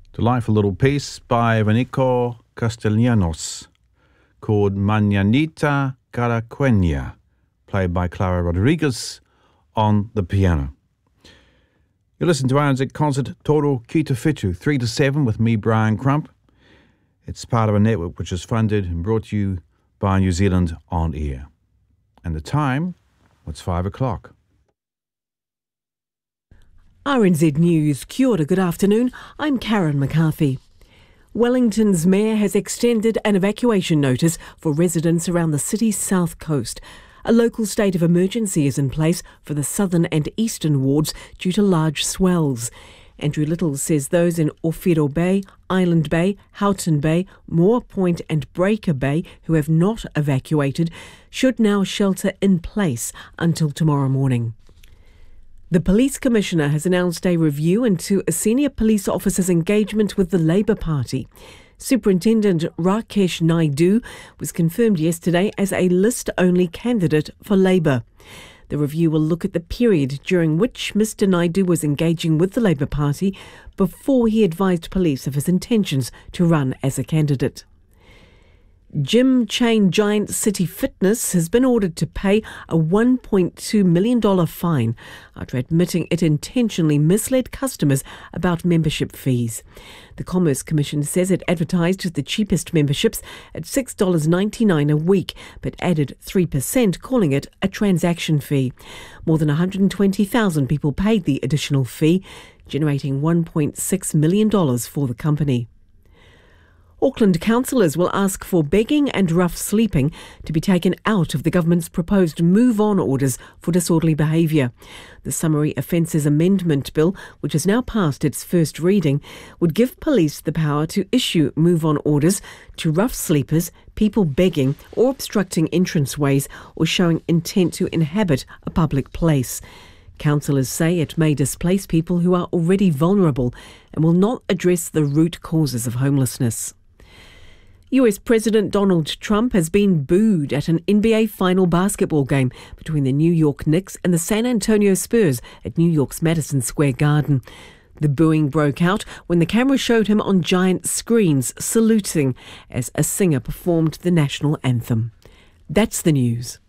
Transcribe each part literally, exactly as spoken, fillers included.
Delightful little piece by Vanico Castellanos called Mañanita Caraqueña, played by Clara Rodriguez on the piano. You listen to R N Z Concert Toro Ki Te Whetū, three to seven with me, Brian Crump. It's part of a network which is funded and brought to you by New Zealand On Air. And the time, it's five o'clock. R N Z News, kia ora, good afternoon. I'm Karen McCarthy. Wellington's mayor has extended an evacuation notice for residents around the city's south coast. A local state of emergency is in place for the southern and eastern wards due to large swells. Andrew Little says those in Ōwhiro Bay, Island Bay, Houghton Bay, Moore Point and Breaker Bay who have not evacuated should now shelter in place until tomorrow morning. The Police Commissioner has announced a review into a senior police officer's engagement with the Labour Party. Superintendent Rakesh Naidu was confirmed yesterday as a list-only candidate for Labour. The review will look at the period during which Mr Naidu was engaging with the Labour Party before he advised police of his intentions to run as a candidate. Gym chain giant City Fitness has been ordered to pay a one point two million dollars fine after admitting it intentionally misled customers about membership fees. The Commerce Commission says it advertised the cheapest memberships at six dollars ninety-nine a week, but added three percent, calling it a transaction fee. More than one hundred twenty thousand people paid the additional fee, generating one point six million dollars for the company. Auckland councillors will ask for begging and rough sleeping to be taken out of the government's proposed move-on orders for disorderly behaviour. The Summary Offences Amendment Bill, which has now passed its first reading, would give police the power to issue move-on orders to rough sleepers, people begging or obstructing entranceways or showing intent to inhabit a public place. Councillors say it may displace people who are already vulnerable and will not address the root causes of homelessness. U S President Donald Trump has been booed at an N B A final basketball game between the New York Knicks and the San Antonio Spurs at New York's Madison Square Garden. The booing broke out when the camera showed him on giant screens saluting as a singer performed the national anthem. That's the news.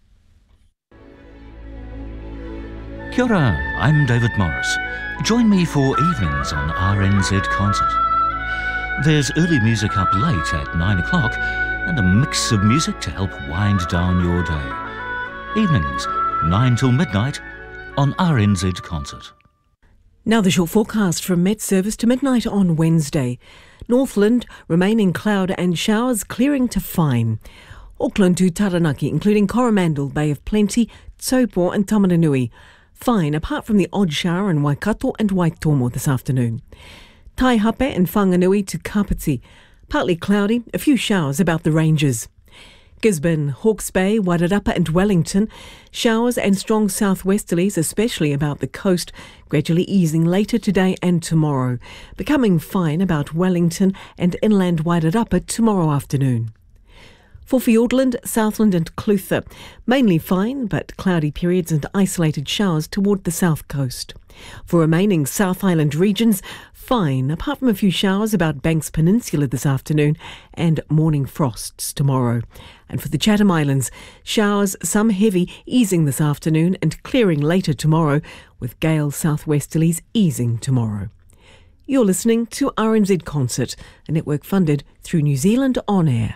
Kia ora, I'm David Morris. Join me for evenings on R N Z Concert. There's early music up late at nine o'clock and a mix of music to help wind down your day. Evenings, nine till midnight on R N Z Concert. Now the short forecast from Met Service to midnight on Wednesday. Northland, remaining cloud and showers clearing to fine. Auckland to Taranaki, including Coromandel, Bay of Plenty, Taupo and Tamaranui. Fine, apart from the odd shower in Waikato and Waitomo this afternoon. Taihape and Whanganui to Kapiti. Partly cloudy, a few showers about the ranges. Gisborne, Hawke's Bay, Wairarapa and Wellington. Showers and strong southwesterlies, especially about the coast, gradually easing later today and tomorrow. Becoming fine about Wellington and inland Wairarapa tomorrow afternoon. For Fiordland, Southland and Clutha, mainly fine but cloudy periods and isolated showers toward the south coast. For remaining South Island regions, fine, apart from a few showers about Banks Peninsula this afternoon and morning frosts tomorrow. And for the Chatham Islands, showers, some heavy, easing this afternoon and clearing later tomorrow, with gale southwesterlies easing tomorrow. You're listening to R N Z Concert, a network funded through New Zealand On Air.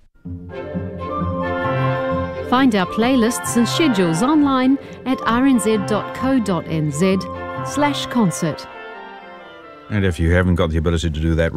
Find our playlists and schedules online at rnz.co.nz slash concert. And if you haven't got the ability to do that